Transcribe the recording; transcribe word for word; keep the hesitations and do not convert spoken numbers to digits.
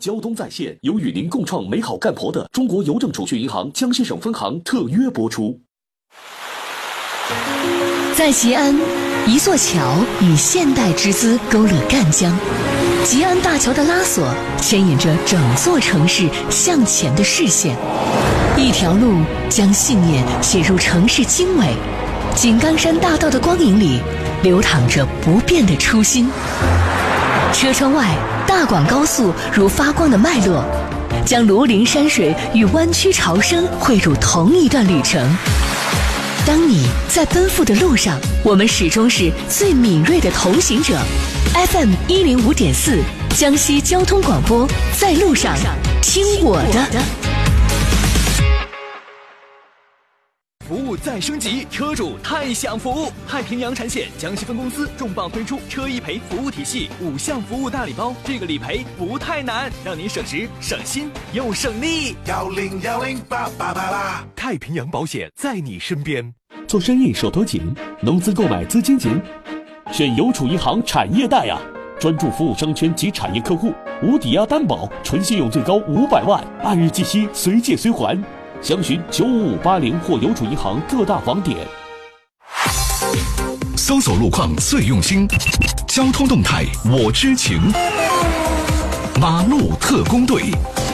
交通在线由与您共创美好干婆的中国邮政储蓄银行江西省分行特约播出。 在吉安，一座桥以现代之姿勾勒赣江，吉安大桥的拉索牵引着整座城市向前的视线，一条路将信念写入城市经纬。井冈山大道的光影里流淌着不变的初心。车窗外，大广高速如发光的脉络，将庐陵山水与湾区潮生汇入同一段旅程。当你在奔赴的路上，我们始终是最敏锐的同行者。F M 一零五点四，江西交通广播，在路上听我的。 服务再升级，车主太享福！太平洋产险江西分公司重磅推出车一赔服务体系五项服务大礼包，这个理赔不太难，让您省时省心又省力。 幺零幺零八八八八， 太平洋保险在你身边。 做生意手头紧，融资购买资金紧，选邮储银行产业贷啊！专注服务商圈及产业客户，无抵押担保，纯信用最高五百万，按日计息，随借随还。详询九五五八零或邮储银行各大网点。 搜索路况最用心，交通动态我知情。马路特工队。